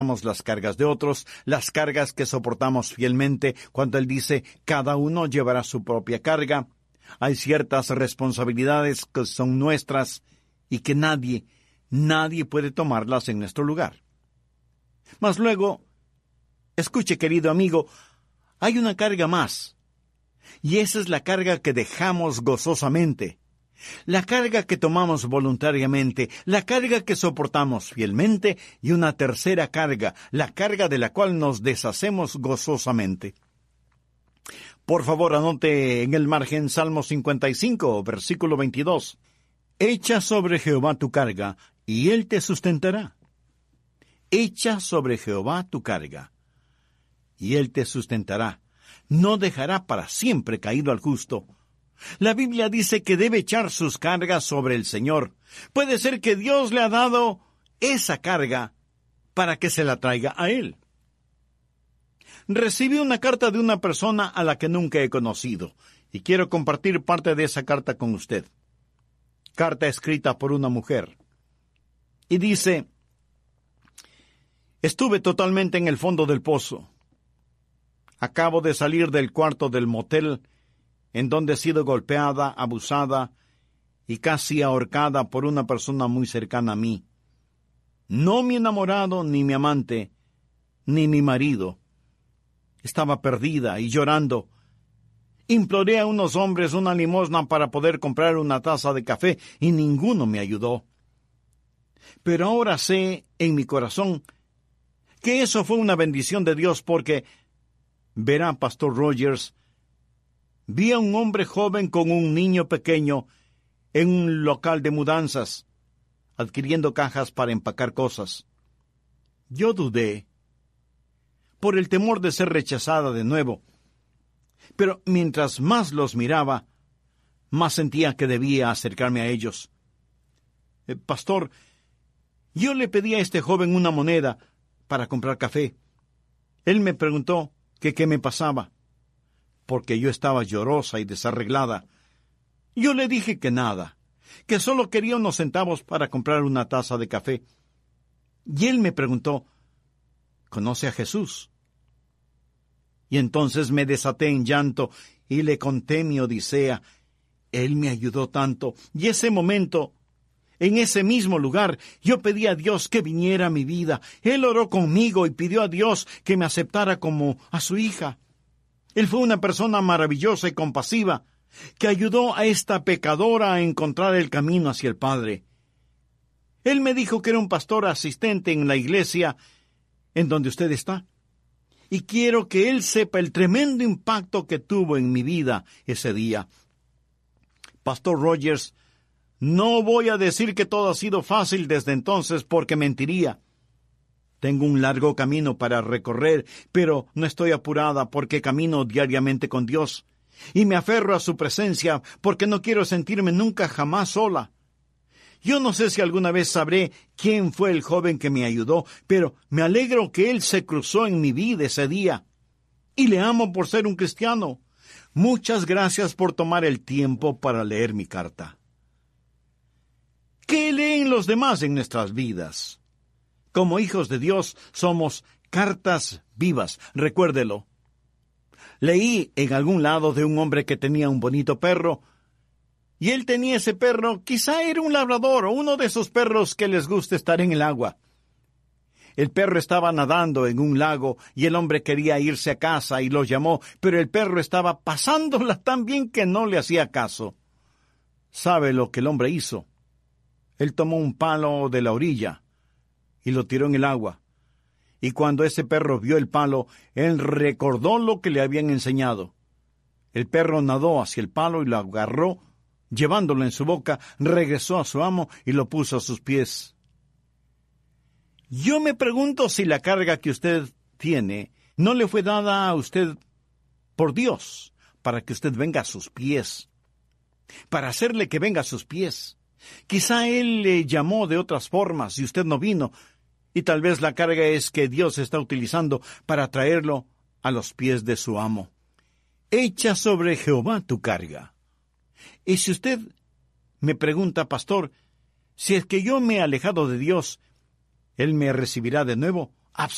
soportamos las cargas de otros, las cargas que soportamos fielmente, cuando Él dice, cada uno llevará su propia carga. Hay ciertas responsabilidades que son nuestras y que nadie puede tomarlas en nuestro lugar. Mas luego, escuche, querido amigo, hay una carga más, y esa es la carga que dejamos gozosamente, la carga que tomamos voluntariamente, la carga que soportamos fielmente, y una tercera carga, la carga de la cual nos deshacemos gozosamente. Por favor, anote en el margen Salmo 55, versículo 22. Echa sobre Jehová tu carga, y Él te sustentará. Echa sobre Jehová tu carga, y Él te sustentará. No dejará para siempre caído al justo. La Biblia dice que debe echar sus cargas sobre el Señor. Puede ser que Dios le ha dado esa carga para que se la traiga a Él. Recibí una carta de una persona a la que nunca he conocido, y quiero compartir parte de esa carta con usted. Carta escrita por una mujer. Y dice: estuve totalmente en el fondo del pozo. Acabo de salir del cuarto del motel, en donde he sido golpeada, abusada y casi ahorcada por una persona muy cercana a mí. No mi enamorado, ni mi amante, ni mi marido. Estaba perdida y llorando. Imploré a unos hombres una limosna para poder comprar una taza de café y ninguno me ayudó. Pero ahora sé en mi corazón que eso fue una bendición de Dios, porque, verá, Pastor Rogers, vi a un hombre joven con un niño pequeño en un local de mudanzas, adquiriendo cajas para empacar cosas. Yo dudé, por el temor de ser rechazada de nuevo, pero mientras más los miraba, más sentía que debía acercarme a ellos. Pastor, yo le pedí a este joven una moneda para comprar café. Él me preguntó que qué me pasaba, porque yo estaba llorosa y desarreglada. Yo le dije que nada, que solo quería unos centavos para comprar una taza de café. Y él me preguntó, ¿conoce a Jesús? Y entonces me desaté en llanto y le conté mi odisea. Él me ayudó tanto, y ese momento, en ese mismo lugar, yo pedí a Dios que viniera a mi vida. Él oró conmigo y pidió a Dios que me aceptara como a su hija. Él fue una persona maravillosa y compasiva, que ayudó a esta pecadora a encontrar el camino hacia el Padre. Él me dijo que era un pastor asistente en la iglesia en donde usted está. Y quiero que él sepa el tremendo impacto que tuvo en mi vida ese día. Pastor Rogers, no voy a decir que todo ha sido fácil desde entonces, porque mentiría. Tengo un largo camino para recorrer, pero no estoy apurada porque camino diariamente con Dios. Y me aferro a su presencia porque no quiero sentirme nunca jamás sola. Yo no sé si alguna vez sabré quién fue el joven que me ayudó, pero me alegro que él se cruzó en mi vida ese día. Y le amo por ser un cristiano. Muchas gracias por tomar el tiempo para leer mi carta. ¿Qué leen los demás en nuestras vidas? Como hijos de Dios somos cartas vivas, recuérdelo. Leí en algún lado de un hombre que tenía un bonito perro, y él tenía ese perro, quizá era un labrador o uno de esos perros que les gusta estar en el agua. El perro estaba nadando en un lago y el hombre quería irse a casa y lo llamó, pero el perro estaba pasándola tan bien que no le hacía caso. ¿Sabe lo que el hombre hizo? Él tomó un palo de la orilla y lo tiró en el agua. Y cuando ese perro vio el palo, él recordó lo que le habían enseñado. El perro nadó hacia el palo y lo agarró, llevándolo en su boca, regresó a su amo y lo puso a sus pies. Yo me pregunto si la carga que usted tiene no le fue dada a usted por Dios, para que usted venga a sus pies, para hacerle que venga a sus pies. Quizá Él le llamó de otras formas y usted no vino, y tal vez la carga es que Dios está utilizando para traerlo a los pies de su amo. Echa sobre Jehová tu carga. Y si usted me pregunta, pastor, si es que yo me he alejado de Dios, ¿Él me recibirá de nuevo?